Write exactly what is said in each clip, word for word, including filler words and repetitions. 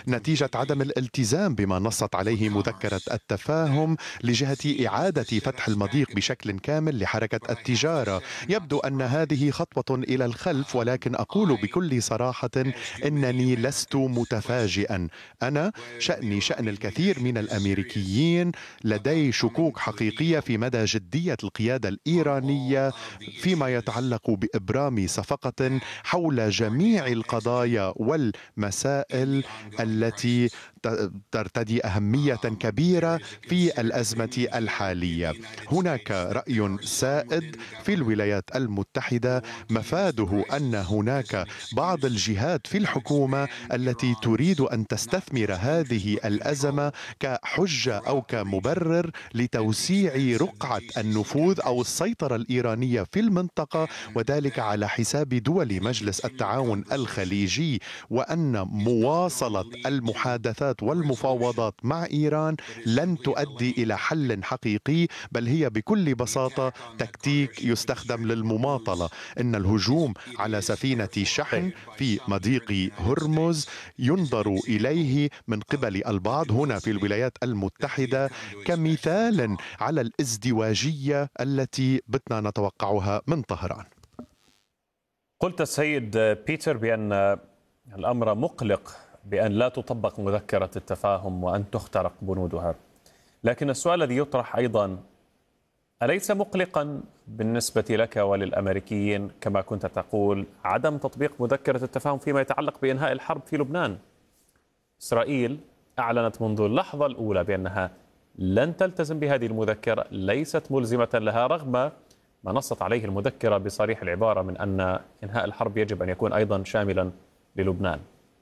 نتيجة عدم الالتزام بما نصت عليه مذكرة التفاهم لجهة إعادة فتح المضيق بشكل كامل لحركة التجارة. يبدو أن هذه خطوة إلى الخلف، ولكن أقول بكل صراحة إنني لست متفاجئا. أنا شأني شأن الكثير من الأمريكيين، لدي شكوك حقيقية في مدى جدية القيادة الإيرانية فيما يتعلق بإبرام صفقة حول جميع القضايا والمسائل التي ترتدي أهمية كبيرة في الأزمة الحالية. هناك رأي سائد في الولايات المتحدة مفاده أن هناك بعض الجهات في الحكومة التي تريد أن تستثمر هذه الأزمة كحجة أو كمبرر لتوسيع رقعة النفوذ أو السيطرة الإيرانية في المنطقة، وذلك على حساب دول مجلس التعاون الخليجي، وأن مواصلة المحادثات والمفاوضات مع إيران لن تؤدي إلى حل حقيقي، بل هي بكل بساطة تكتيك يستخدم للمماطلة. إن الهجوم على سفينة شحن في مضيق هرمز ينظر إليه من قبل البعض هنا في الولايات المتحدة كمثال على الازدواجية التي بتنا نتوقعها من طهران. قلت السيد بيتر بأن الأمر مقلق بأن لا تطبق مذكرة التفاهم وأن تخترق بنودها، لكن السؤال الذي يطرح أيضا: أليس مقلقا بالنسبة لك وللأمريكيين كما كنت تقول عدم تطبيق مذكرة التفاهم فيما يتعلق بإنهاء الحرب في لبنان؟ إسرائيل أعلنت منذ اللحظة الأولى بأنها لن تلتزم بهذه المذكرة، ليست ملزمة لها رغم ما نصت عليه المذكرة بصريح العبارة من أن إنهاء الحرب يجب أن يكون أيضا شاملا للبنان.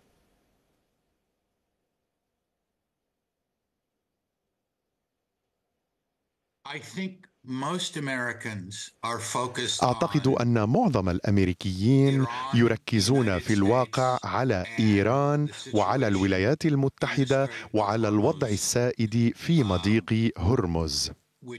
أعتقد أن معظم الأمريكيين يركزون في الواقع على إيران وعلى الولايات المتحدة وعلى الوضع السائد في مضيق هرمز.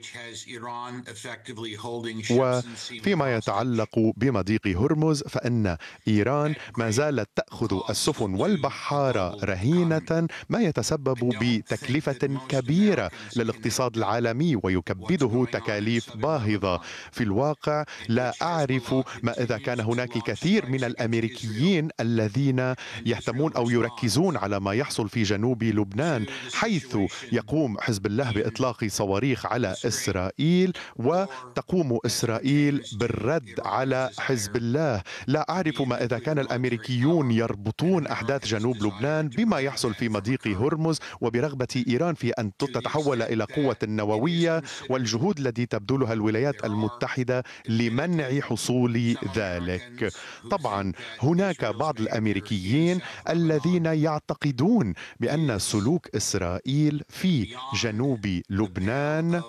وفيما يتعلق بمضيق هرمز فإن إيران ما زالت تأخذ السفن والبحارة رهينة، ما يتسبب بتكلفة كبيرة للاقتصاد العالمي ويكبده تكاليف باهظة. في الواقع لا أعرف ما إذا كان هناك كثير من الأمريكيين الذين يهتمون أو يركزون على ما يحصل في جنوب لبنان، حيث يقوم حزب الله بإطلاق صواريخ على إسرائيل وتقوم إسرائيل بالرد على حزب الله. لا أعرف ما إذا كان الأمريكيون يربطون أحداث جنوب لبنان بما يحصل في مضيق هرمز وبرغبة إيران في أن تتحول إلى قوة نووية والجهود التي تبذلها الولايات المتحدة لمنع حصول ذلك. طبعا هناك بعض الأمريكيين الذين يعتقدون بأن سلوك إسرائيل في جنوب لبنان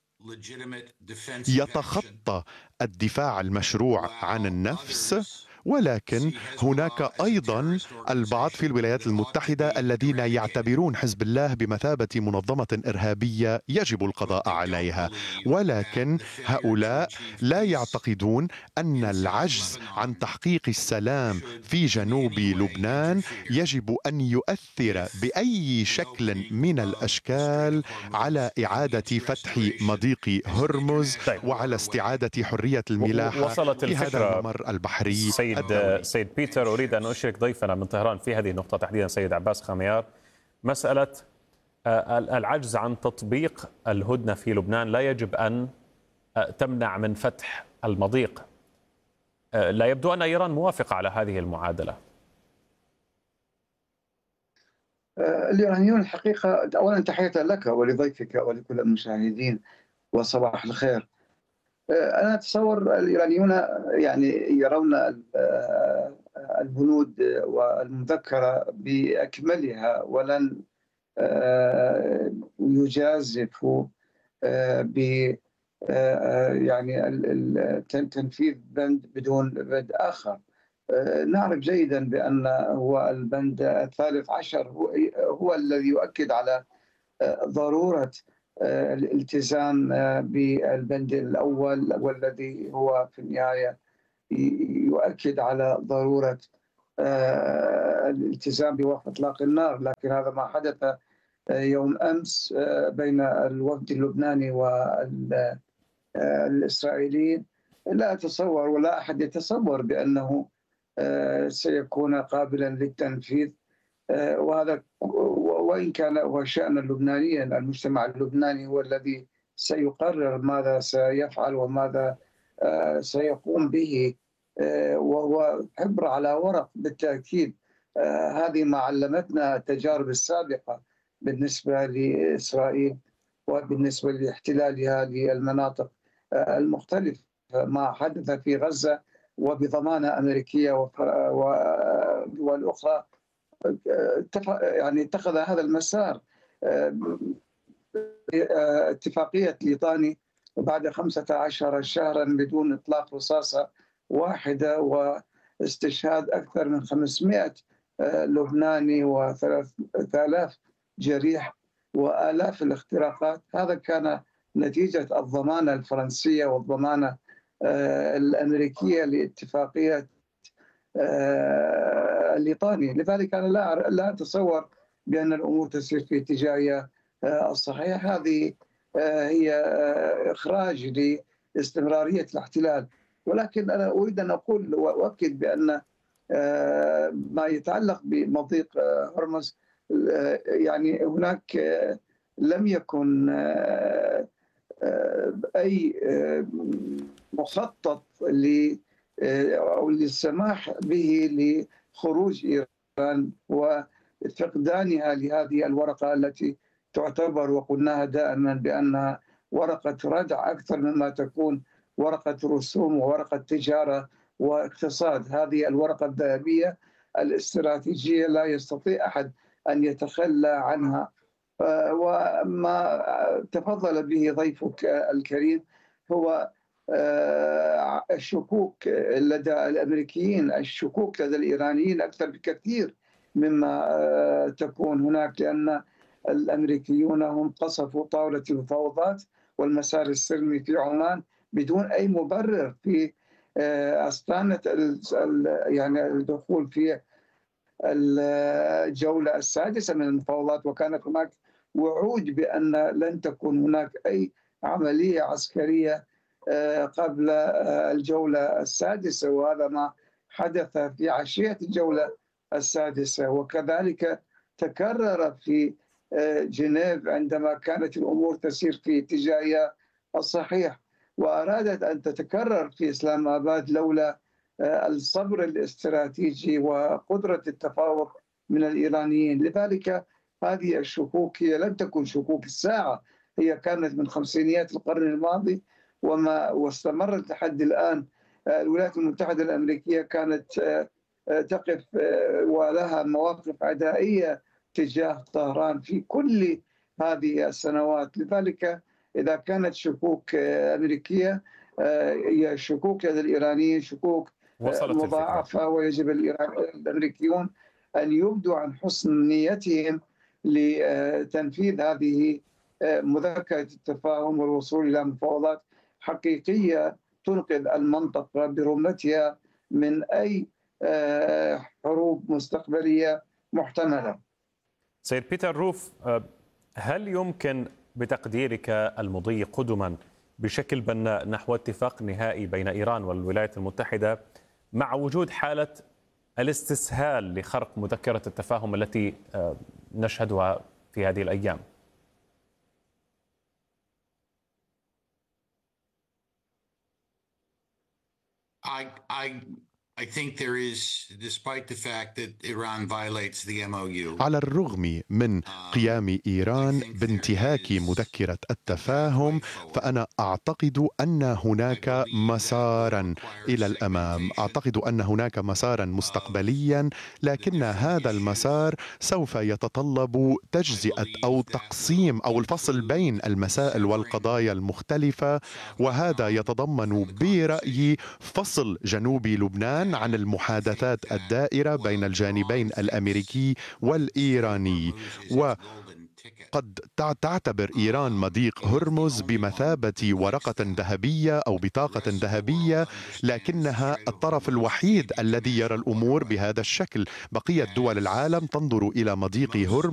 يتخطى الدفاع المشروع عن النفس، ولكن هناك أيضا البعض في الولايات المتحدة الذين يعتبرون حزب الله بمثابة منظمة إرهابية يجب القضاء عليها، ولكن هؤلاء لا يعتقدون أن العجز عن تحقيق السلام في جنوب لبنان يجب أن يؤثر بأي شكل من الأشكال على إعادة فتح مضيق هرمز وعلى استعادة حرية الملاحة في هذا الممر البحري. سيد سيد بيتر، أريد أن أشرك ضيفنا من طهران في هذه النقطة تحديدا سيد عباس خميار. مسألة العجز عن تطبيق الهدنة في لبنان لا يجب أن تمنع من فتح المضيق. لا يبدو أن إيران موافقة على هذه المعادلة. الإيرانيون الحقيقة، أولا تحية لك ولضيفك ولكل المشاهدين وصباح الخير. أنا أتصور الإيرانيون يعني يرون البنود والمذكرة بأكملها ولن يجازفوا ب يعني تنفيذ بند بدون بند آخر. نعرف جيدا بأن هو البند الثالث عشر هو, هو الذي يؤكد على ضرورة الالتزام بالبند الأول، والذي هو في النهاية يؤكد على ضرورة الالتزام بوقف إطلاق النار، لكن هذا ما حدث يوم أمس بين الوفد اللبناني والإسرائيليين لا أتصور ولا أحد يتصور بأنه سيكون قابلا للتنفيذ، وهذا وإن كان هو شأن اللبنانيين، المجتمع اللبناني هو الذي سيقرر ماذا سيفعل وماذا سيقوم به، وهو حبر على ورق بالتأكيد. هذه ما علمتنا التجارب السابقة بالنسبة لإسرائيل وبالنسبة لاحتلالها للمناطق المختلفة. ما حدث في غزة وبضمانة أمريكية ودول أخرى يعني اتخذ هذا المسار. اتفاقية ليطاني بعد خمسة عشر شهرا بدون إطلاق رصاصة واحدة واستشهاد أكثر من خمسمائة لبناني وثلاث آلاف جريح وآلاف الاختراقات، هذا كان نتيجة الضمانة الفرنسية والضمانة الأمريكية لاتفاقية الليطاني. لذلك أنا لا لا أتصور بأن الأمور تسير في اتجاهها الصحيح. هذه هي إخراج لاستمرارية الاحتلال. ولكن أنا أريد أن أقول وأؤكد بأن ما يتعلق بمضيق هرمز يعني هناك لم يكن أي مخطط أو للسماح به لخروج إيران وفقدانها لهذه الورقة التي تعتبر وقلناها دائما بأنها ورقة ردع أكثر مما تكون ورقة رسوم وورقة تجارة واقتصاد. هذه الورقة الذهبية الاستراتيجية لا يستطيع أحد أن يتخلى عنها. وما تفضل به ضيفك الكريم هو الشكوك لدى الأمريكيين، الشكوك لدى الإيرانيين أكثر بكثير مما تكون هناك، لأن الأمريكيون هم قصفوا طاولة المفاوضات والمسار السلمي في عمان بدون أي مبرر في أستانة يعني الدخول في الجولة السادسة من المفاوضات، وكانت هناك وعود بأن لن تكون هناك أي عملية عسكرية قبل الجولة السادسة، وهذا ما حدث في عشية الجولة السادسة. وكذلك تكرر في جنيف عندما كانت الأمور تسير في اتجاهها الصحيح، وأرادت أن تتكرر في إسلام آباد لولا الصبر الاستراتيجي وقدرة التفاوض من الإيرانيين. لذلك هذه الشكوك هي لم تكن شكوك الساعة، هي كانت من خمسينيات القرن الماضي وما واستمرت لحد الآن. الولايات المتحدة الأمريكية كانت تقف ولها مواقف عدائية تجاه طهران في كل هذه السنوات. لذلك إذا كانت شكوك أمريكية هي شكوك لدى الإيرانيين شكوك مضاعفة، ويجب الأمريكيون أن يبدوا عن حسن نيتهم لتنفيذ هذه مذكرة التفاهم والوصول إلى مفاوضات حقيقية تنقذ المنطقة برمتها من أي حروب مستقبلية محتملة. سيد بيتر روف، هل يمكن بتقديرك المضي قدما بشكل بناء نحو اتفاق نهائي بين إيران والولايات المتحدة مع وجود حالة الاستسهال لخرق مذكرة التفاهم التي نشهدها في هذه الأيام؟ I, I... I think there is, despite the fact that Iran violates the M O U. على الرغم من قيام إيران بانتهاك مذكرة التفاهم، فأنا أعتقد أن هناك مسارا إلى الأمام، أعتقد أن هناك مسارا مستقبليا، لكن هذا المسار سوف يتطلب تجزئة أو تقسيم أو الفصل بين المسائل والقضايا المختلفة، وهذا يتضمن برأيي فصل جنوب لبنان عن المحادثات الدائرة بين الجانبين الأمريكي والإيراني، قد تعتبر إيران مضيق هرمز بمثابة ورقة ذهبية أو بطاقة ذهبية، لكنها الطرف الوحيد الذي يرى الأمور بهذا الشكل. بقية دول العالم تنظر إلى مضيق هرمز